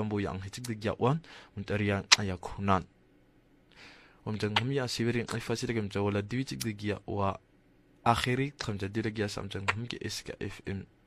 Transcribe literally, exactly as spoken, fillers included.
mambu yang hitik dik yawan untarian ayak hunan umjang hum ya siwering ay fasiragam jawala diwitik dik ya wa akhiri thamja diragya samjang hum ki iska fm